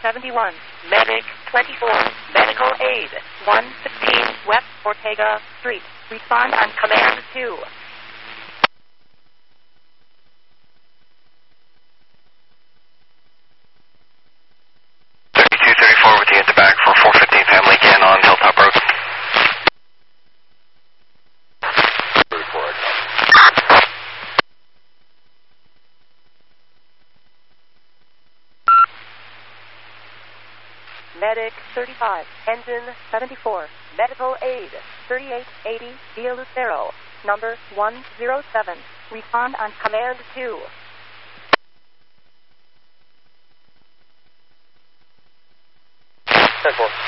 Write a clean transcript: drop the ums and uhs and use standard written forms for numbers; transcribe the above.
71, Medic 24, Medical Aid 116 West Ortega Street. Respond on Command 2. 3234 with you at the back for 415 family again on Hilltop Road. Medic 35, Engine 74, Medical Aid 3880 Via Lucero, number 107. Respond on Command 2. 10-4.